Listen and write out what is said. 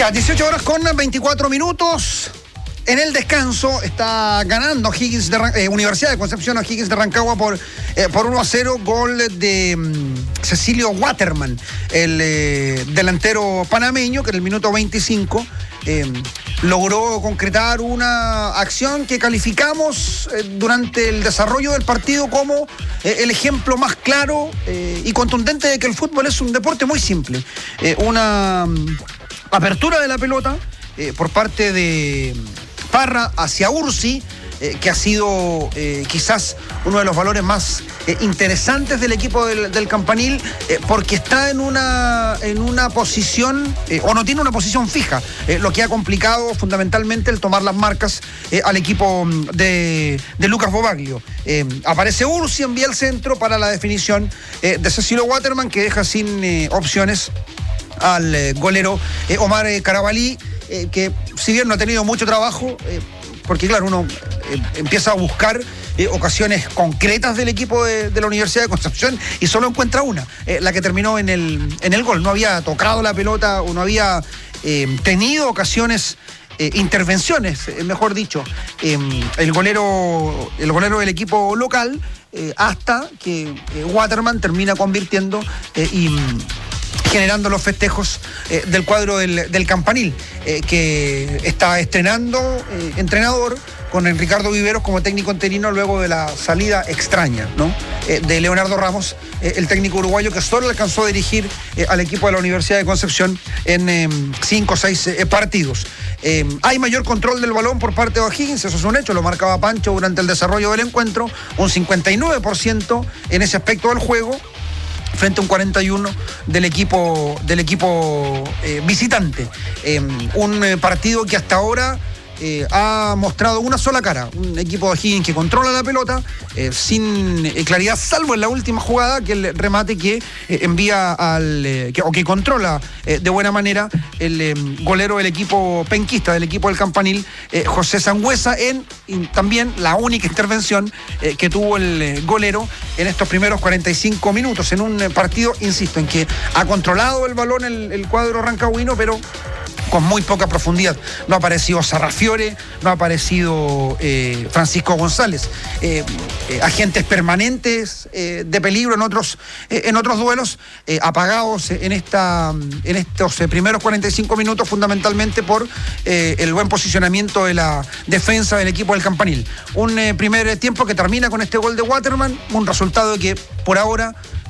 Ya, 18 horas con 24 minutos. En el descanso está ganando Universidad de Concepción a Higgins de Rancagua por 1-0, gol de Cecilio Waterman, el delantero panameño, que en el minuto 25 logró concretar una acción que calificamos durante el desarrollo del partido como el ejemplo más claro y contundente de que el fútbol es un deporte muy simple. Una apertura de la pelota por parte de Parra hacia Ursi, que ha sido quizás uno de los valores más interesantes del equipo del Campanil, porque está en una posición, o no tiene una posición fija, lo que ha complicado fundamentalmente el tomar las marcas al equipo de Lucas Bobaglio. Aparece Ursi, envía el centro para la definición de Cecilio Waterman, que deja sin opciones al golero Omar Carabalí, que si bien no ha tenido mucho trabajo, porque claro, uno empieza a buscar ocasiones concretas del equipo de la Universidad de Concepción y solo encuentra una, la que terminó en el gol. No había tocado la pelota o no había tenido ocasiones, intervenciones, mejor dicho, el golero del equipo local, hasta que Waterman termina convirtiendo y generando los festejos del cuadro del Campanil, que está estrenando entrenador con Ricardo Viveros como técnico interino luego de la salida extraña, ¿no?, de Leonardo Ramos, el técnico uruguayo que solo alcanzó a dirigir al equipo de la Universidad de Concepción en 5 o 6 partidos. Hay mayor control del balón por parte de O'Higgins, eso es un hecho, lo marcaba Pancho durante el desarrollo del encuentro, un 59% en ese aspecto del juego, frente a un 41 del equipo visitante. Un partido que hasta ahora ha mostrado una sola cara, un equipo de Higgins que controla la pelota sin claridad, salvo en la última jugada, que el remate que envía que controla de buena manera el golero del equipo penquista, del equipo del Campanil, José Sangüesa, también la única intervención que tuvo el golero en estos primeros 45 minutos, en un partido, insisto, en que ha controlado el balón el cuadro rancagüino, pero con muy poca profundidad. No ha aparecido Sarrafiore, no ha aparecido Francisco González, agentes permanentes de peligro en otros duelos, apagados en estos primeros 45 minutos, fundamentalmente por el buen posicionamiento de la defensa del equipo del Campanil. Un primer tiempo que termina con este gol de Waterman, un resultado que por ahora